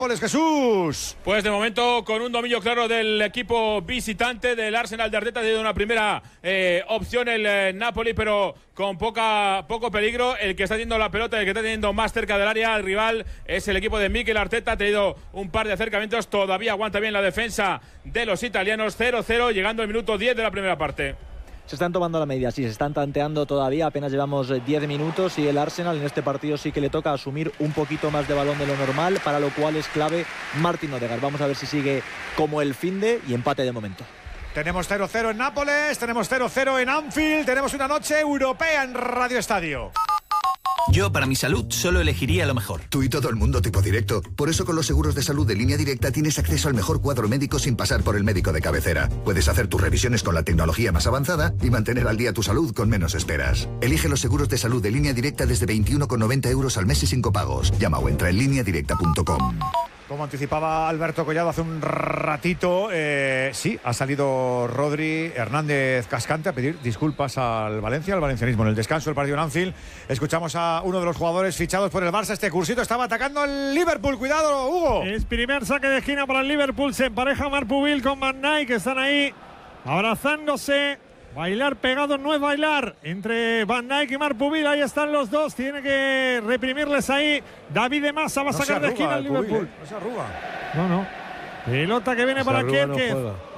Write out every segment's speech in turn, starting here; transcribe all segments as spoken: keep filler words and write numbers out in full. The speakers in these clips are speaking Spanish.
Jesús. Pues de momento con un dominio claro del equipo visitante del Arsenal de Arteta, ha tenido una primera eh, opción el eh, Napoli, pero con poca poco peligro. El que está teniendo la pelota, el que está teniendo más cerca del área al rival es el equipo de Mikel Arteta. Ha tenido un par de acercamientos, todavía aguanta bien la defensa de los italianos. Cero cero, llegando el minuto diez de la primera parte. Se están tomando la medida, sí, se están tanteando todavía, apenas llevamos diez minutos y el Arsenal en este partido sí que le toca asumir un poquito más de balón de lo normal, para lo cual es clave Martin Odegaard. Vamos a ver si sigue como el finde y empate de momento. Tenemos cero cero en Nápoles, tenemos cero cero en Anfield, tenemos una noche europea en Radio Estadio. Yo, para mi salud, solo elegiría lo mejor. Tú y todo el mundo tipo directo. Por eso con los seguros de salud de Línea Directa tienes acceso al mejor cuadro médico sin pasar por el médico de cabecera. Puedes hacer tus revisiones con la tecnología más avanzada y mantener al día tu salud con menos esperas. Elige los seguros de salud de Línea Directa desde veintiuno con noventa euros al mes y sin copagos. Llama o entra en línea directa punto com. Como anticipaba Alberto Collado hace un ratito, eh, sí, ha salido Rodri Hernández Cascante a pedir disculpas al Valencia, al valencianismo. En el descanso del partido en Anfield, escuchamos a uno de los jugadores fichados por el Barça. Este cursito estaba atacando el Liverpool. Cuidado, Hugo. Es primer saque de esquina para el Liverpool. Se empareja Marpubil con Van Dijk, que están ahí abrazándose. Bailar pegado no es bailar entre Van Dijk y Marpubil. Ahí están los dos. Tiene que reprimirles ahí. David de Massa va a no sacar de esquina al Liverpool. Pubil, ¿eh? No se arruga. No, no. Pelota que viene se para Kerkev.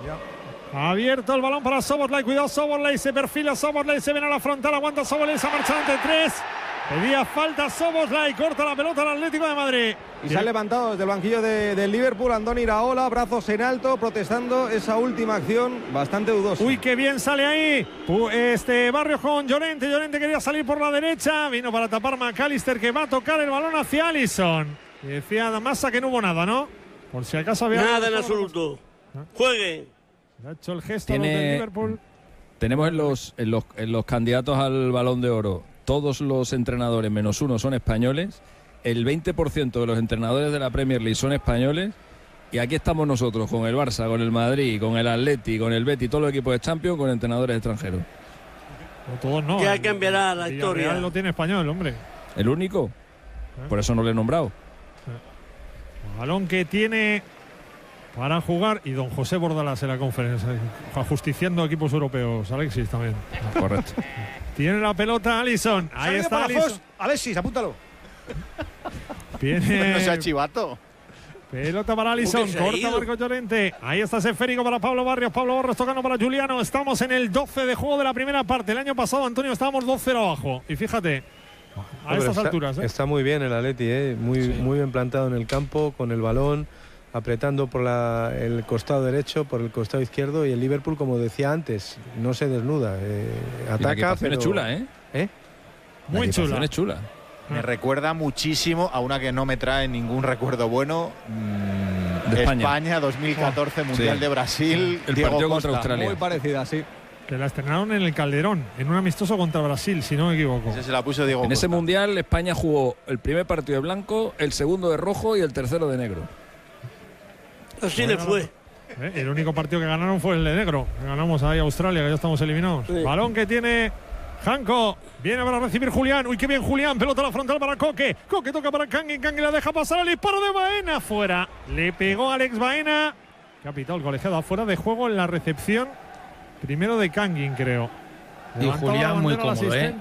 No Abierto el balón para Szoboszlai. Cuidado, Szoboszlai. Se perfila Szoboszlai. Se viene a la frontal. Aguanta Szoboszlai. Se ha marchado ante tres. Pedía falta Szoboszlai. Corta la pelota al Atlético de Madrid. Y se ha levantado desde el banquillo de, del Liverpool Andoni Iraola, brazos en alto, protestando esa última acción bastante dudosa. Uy, qué bien sale ahí este Barrios con Llorente. Llorente quería salir por la derecha. Vino para tapar McAllister, que va a tocar el balón hacia Alisson. Y decía Massa que no hubo nada, ¿no? Por si acaso había... Nada en absoluto. Juegue. Ha hecho el gesto Tiene... los del Liverpool. Tenemos en los, en, los, en los candidatos al Balón de Oro, todos los entrenadores menos uno son españoles. El veinte por ciento de los entrenadores de la Premier League son españoles. Y aquí estamos nosotros con el Barça, con el Madrid, con el Atleti, con el Betis, todos los equipos de Champions con entrenadores extranjeros. No, todos no. Ya cambiará la historia. Villarreal lo tiene español, hombre. ¿El único? ¿Eh? Por eso no le he nombrado. ¿Eh? Balón que tiene para jugar, y don José Bordalás en la conferencia, ajusticiando equipos europeos. Alexis también. Correcto. Tiene la pelota Alisson. Ahí está Alisson. Alexis, apúntalo. Viene... No sea chivato. Pelota para Alisson, corta Marco Llorente. Ahí está ese esférico para Pablo Barrios. Pablo Barrios tocando para Juliano. Estamos en el doce de juego de la primera parte. El año pasado, Antonio, estábamos dos cero abajo. Y fíjate, a no, estas está, alturas. ¿eh? Está muy bien el Atleti, ¿eh? muy, sí. muy bien plantado en el campo, con el balón, apretando por la, el costado derecho, por el costado izquierdo. Y el Liverpool, como decía antes, no se desnuda. Eh, ataca, pero... es chula, ¿eh? ¿Eh? Muy chula. es chula. Me recuerda muchísimo a una que no me trae ningún recuerdo bueno. Mmm, de España. España dos mil catorce, oh, Mundial sí. de Brasil. El Diego partido Costa. contra Australia. Muy parecida, sí. Que la estrenaron en el Calderón, en un amistoso contra Brasil, si no me equivoco. Ese se la puso Diego en Costa. ese Mundial España jugó el primer partido de blanco, el segundo de rojo y el tercero de negro. Así le fue. ¿Eh? El único partido que ganaron fue el de negro. Ganamos ahí a Australia, que ya estamos eliminados. Sí. Balón que tiene Janko. Viene para recibir Julián. Uy, qué bien Julián. Pelota a la frontal para Coque. Coque toca para Kangin. Kangin la deja pasar. El disparo de Baena afuera. Le pegó a Alex Baena, que ha pitado el colegiado afuera de juego en la recepción. Primero de Kangin, creo. Y Julián muy cómodo, ¿eh?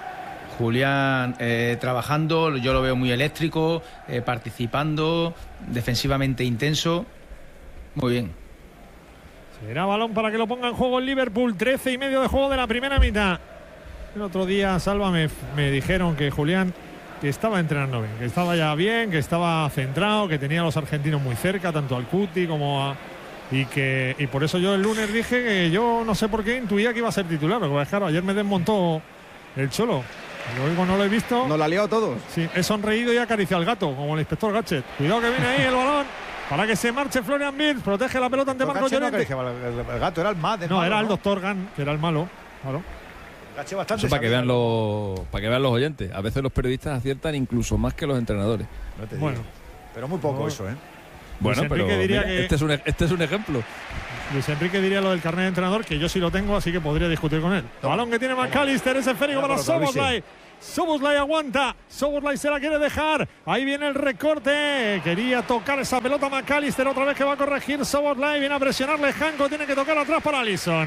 Julián eh, trabajando. Yo lo veo muy eléctrico, eh, participando, defensivamente intenso. Muy bien. Será balón para que lo ponga en juego el Liverpool. trece y medio de juego de la primera mitad. El otro día, Salva, me, me dijeron que Julián que estaba entrenando bien, que estaba ya bien, que estaba centrado, que tenía a los argentinos muy cerca, tanto al Cuti como a... Y que y por eso yo el lunes dije que yo no sé por qué intuía que iba a ser titular. Porque claro, ayer me desmontó el Cholo. Luego no lo he visto. Nos la ha liado todos. Sí, he sonreído y acariciado al gato, como el inspector Gadget. Cuidado que viene ahí el balón. Para que se marche Florian Wirtz. Protege la pelota ante Marco Llorente. No, el, el gato era el más. No, malo, era ¿no? el doctor Gan, que era el malo. Claro. Eso para que vean los para que vean los oyentes. A veces los periodistas aciertan incluso más que los entrenadores. No te bueno, pero muy poco no. eso, ¿eh? Bueno, pero mira, que este es un este es un ejemplo. Luis Enrique diría lo del carnet de entrenador, que yo sí lo tengo, así que podría discutir con él. Balón que tiene McAllister, ese esférico para Szoboszlai. Szoboszlai aguanta. Szoboszlai se la quiere dejar. Ahí viene el recorte. Quería tocar esa pelota McAllister. Otra vez que va a corregir Szoboszlai. Viene a presionarle Janko. Tiene que tocar atrás para Alisson.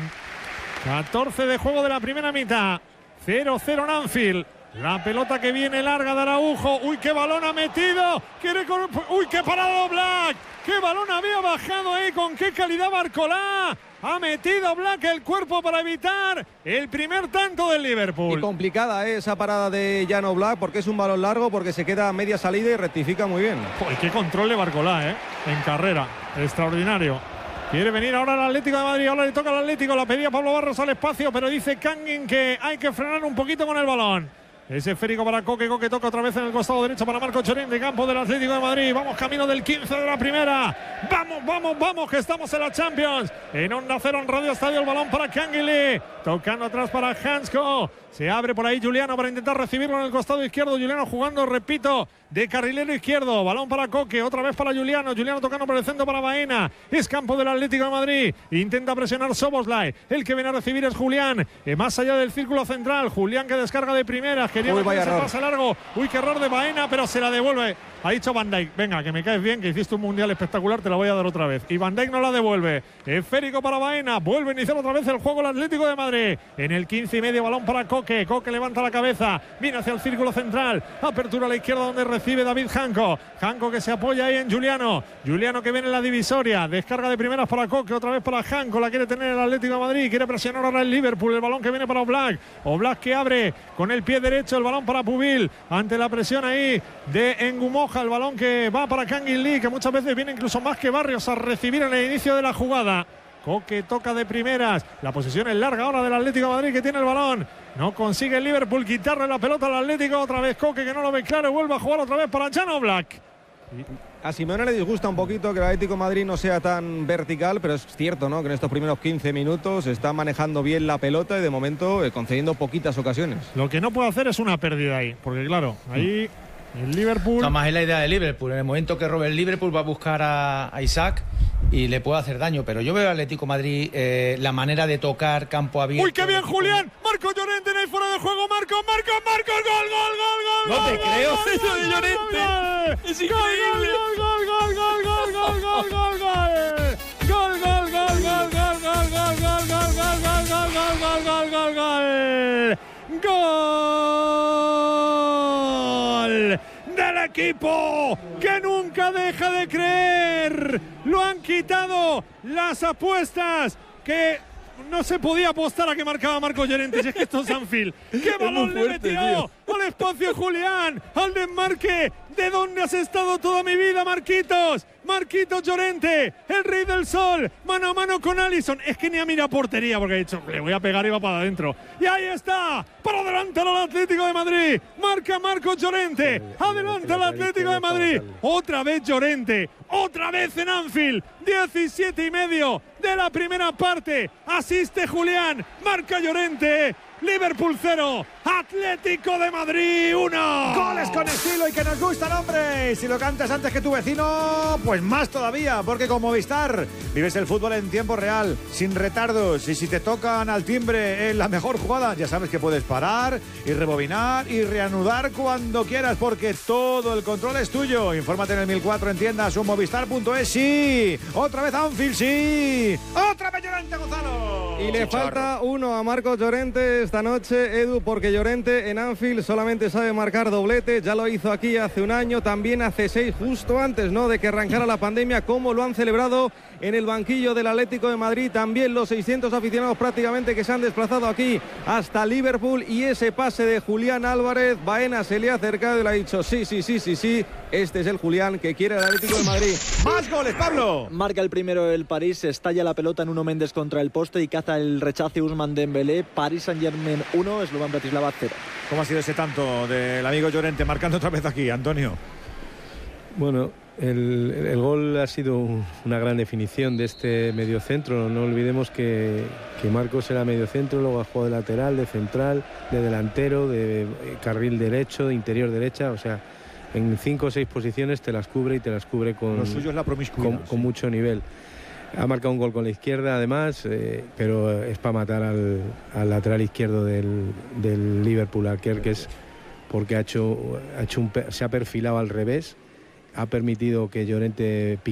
catorce de juego de la primera mitad. cero cero en Anfield. La pelota que viene larga de Araujo. Uy, qué balón ha metido. Quiere cor... Uy, qué parado Black. Qué balón había bajado ahí. Con qué calidad Barcolá. Ha metido Black el cuerpo para evitar el primer tanto del Liverpool. Y complicada ¿eh? esa parada de Jan Oblak porque es un balón largo, porque se queda a media salida y rectifica muy bien. Uy, qué control de Barcolá, ¿eh? En carrera. Extraordinario. Quiere venir ahora el Atlético de Madrid. Ahora le toca al Atlético. La pedía Pablo Barros al espacio, pero dice Kangin que hay que frenar un poquito con el balón. Es esférico para Coque. Coque toca otra vez en el costado derecho para Marco Llorente. Campo del Atlético de Madrid. Vamos camino del quince de la primera. Vamos, vamos, vamos, que estamos en la Champions. En Onda Cero, en Radio Estadio, el balón para Kangin. Tocando atrás para Hansko. Se abre por ahí Juliano para intentar recibirlo en el costado izquierdo. Juliano jugando, repito, de carrilero izquierdo. Balón para Coque, otra vez para Juliano. Juliano tocando por el centro para Baena. Es campo del Atlético de Madrid. Intenta presionar Szoboszlai. El que viene a recibir es Julián. Eh, más allá del círculo central. Julián que descarga de primeras. Quería meter ese pase largo. Uy, qué error de Baena, pero se la devuelve. Ha dicho Van Dijk, venga, que me caes bien, que hiciste un mundial espectacular, te la voy a dar otra vez. Y Van Dijk no la devuelve. Esférico para Baena. Vuelve a iniciar otra vez el juego el Atlético de Madrid. En el quince y medio, balón para Coque. Coque levanta la cabeza. Viene hacia el círculo central. Apertura a la izquierda donde recibe David Janko. Janko que se apoya ahí en Juliano. Juliano que viene en la divisoria. Descarga de primeras para Coque. Otra vez para Janko. La quiere tener el Atlético de Madrid. Quiere presionar ahora el Liverpool. El balón que viene para Oblak. Oblak que abre con el pie derecho. El balón para Pubil. Ante la presión ahí de Engumoja. El balón que va para Kangin Lee, que muchas veces viene incluso más que Barrios a recibir en el inicio de la jugada. Coque toca de primeras. La posesión es larga ahora del Atlético de Madrid, que tiene el balón. No consigue el Liverpool quitarle la pelota al Atlético. Otra vez Coque, que no lo ve claro, y vuelve a jugar otra vez para Jan Oblak. A Simeone le disgusta un poquito que el Atlético de Madrid no sea tan vertical, pero es cierto, ¿no?, que en estos primeros quince minutos está manejando bien la pelota y de momento eh, concediendo poquitas ocasiones. Lo que no puede hacer es una pérdida ahí, porque claro, ahí el Liverpool... Está más es la idea de Liverpool. En el momento que robe el Liverpool va a buscar a, a Isaac y le puede hacer daño, pero yo veo al Atlético de Madrid eh, la manera de tocar campo abierto. ¡Uy, qué bien, Julián! Marco Llorente en el fuera de juego. Marco, Marco, Marco, gol, gol, gol, gol. No te creo eso de Llorente. Es increíble. Gol, gol, gol, gol, gol, gol, gol, gol. Gol, gol, gol, gol, gol, gol, gol, gol, gol, gol, gol, gol, gol, gol, gol. Gol del equipo que nunca deja de creer. Lo han quitado las apuestas que no se podía apostar a que marcaba Marco Llorente. Si es que esto es Anfield. ¡Qué balón fuerte, le metió! Tío. Al espacio Julián, al desmarque. ¿De dónde has estado toda mi vida, Marquitos? Marquitos Llorente, el rey del sol, mano a mano con Alisson. Es que ni a mira portería porque ha dicho, le voy a pegar y va para adentro. Y ahí está, para adelantar al Atlético de Madrid. Marca Marcos Llorente, adelanta al Atlético de Madrid. Otra vez Llorente, otra vez en Anfield. diecisiete y medio de la primera parte. Asiste Julián, marca Llorente. Liverpool cero, Atlético de Madrid uno. Goles con estilo y que nos gustan, hombre. Y si lo cantas antes que tu vecino, pues más todavía, porque con Movistar vives el fútbol en tiempo real, sin retardos. Y si te tocan al timbre en la mejor jugada, ya sabes que puedes parar y rebobinar y reanudar cuando quieras, porque todo el control es tuyo. Infórmate en el mil cuatro en tiendas o movistar punto es. Sí, otra vez Anfield, sí. Otra vez Llorente, Gonzalo. Y le falta uno a Marcos Llorente esta noche, Edu, porque Llorente en Anfield solamente sabe marcar doblete. Ya lo hizo aquí hace un año, también hace seis, justo antes, ¿no?, de que arrancara la pandemia, como lo han celebrado en el banquillo del Atlético de Madrid. También los seiscientos aficionados prácticamente que se han desplazado aquí hasta Liverpool. Y ese pase de Julián Álvarez, Baena se le ha acercado y le ha dicho sí, sí, sí, sí, sí, este es el Julián que quiere el Atlético de Madrid. ¡Más goles, Pablo! Marca el primero el París, estalla la pelota en Nuno Méndez contra el poste y caza el rechace Ousmane Dembélé. París Saint-Germain uno, Slovan Bratislava cero. ¿Cómo ha sido ese tanto del amigo Llorente marcando otra vez aquí, Antonio? Bueno, el, el gol ha sido un, una gran definición de este mediocentro. No olvidemos que, que Marcos era mediocentro, luego ha jugado de lateral, de central, de delantero, de carril derecho, de interior derecha, o sea, en cinco o seis posiciones te las cubre y te las cubre con, Lo suyo es la promiscuidad, con, sí. con mucho nivel. Ha marcado un gol con la izquierda además, eh, pero es para matar al, al lateral izquierdo del, del Liverpool, aquel que es porque ha hecho, ha hecho un, se ha perfilado al revés, ha permitido que Llorente pique